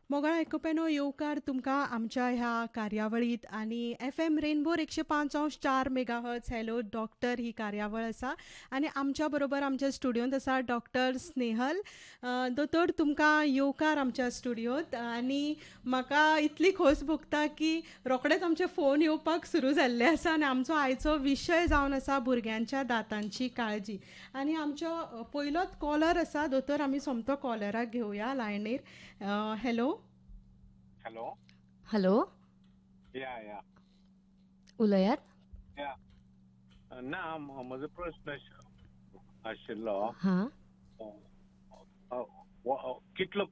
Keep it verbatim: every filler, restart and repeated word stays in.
मोगळा आयकुपेनो येवकार तुमकां आमच्या ह्या कार्यावळींत आनी एफ एम रेनबोर एकशे पांच अंश चार मेगा हर्ट्स हॅलो डॉक्टर ही कार्यावळ आसा आनी आमच्या बरोबर आमच्या स्टुडियोंत आसा डॉक्टर स्नेहल अ, दोतोर तुमकां येवकार आमच्या स्टुडियोंत आनी म्हाका इतली खोस भोगता की रोखडेच आमचे फोन येवपाक सुरू जाल्ले आसा आनी आमचो आयचो विशय जावन आसा भुरग्यांच्या दांतांची काळजी आनी आमचो अ, पयलोच कॉलर आसा दोतोर आमी सोमतो कॉलराक घेवया लायनीर हॅलो. हॅलो. हॅलो. या या उलयात. या ना म- म्हजो प्रश्न आश- आशिल्लो हां. अ, अ, व- कितलो